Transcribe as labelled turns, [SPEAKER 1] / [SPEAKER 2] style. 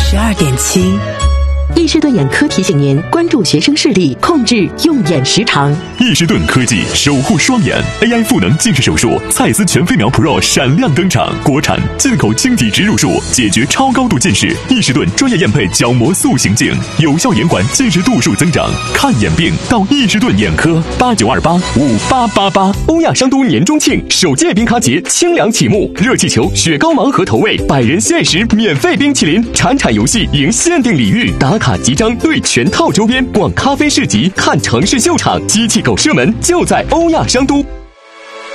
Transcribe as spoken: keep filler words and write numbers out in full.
[SPEAKER 1] 十二点七。
[SPEAKER 2] 易士顿眼科提醒您关注学生视力，控制用眼时长。
[SPEAKER 3] 易士顿科技守护双眼 ，A I 赋能近视手术，蔡司全飞秒 Pro 闪亮登场，国产进口晶体植入术，解决超高度近视。易士顿专业验配角膜塑形镜，有效延缓近视度数增长。看眼病到易士顿眼科，八九二八五八八八。欧亚商都年中庆首届冰咖节清凉启幕，热气球、雪糕盲盒投喂，百人限时免费冰淇淋，铲铲游戏赢限定礼遇，打卡集章对全套周边，逛咖啡市集看城市秀场，机器狗射门就在欧亚商都。